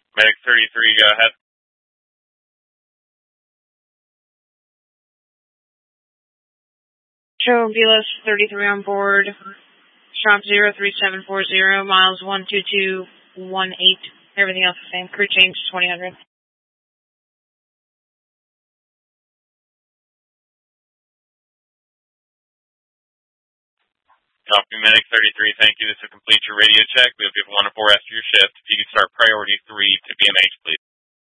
Medic 33, go ahead. Show Velos 33 on board. Shop 03740, miles 12218. Everything else the same. Crew change 2000. Copy, Medic 33. Thank you. This will complete your radio check. We hope you have a wonderful rest of your shift. If you could start priority 3 to BMH, please.